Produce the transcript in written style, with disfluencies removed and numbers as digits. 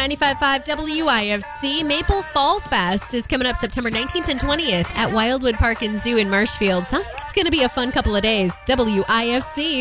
95.5 WIFC. Maple Fall Fest is coming up September 19th and 20th at Wildwood Park and Zoo in Marshfield. Sounds like it's going to be a fun couple of days. WIFC.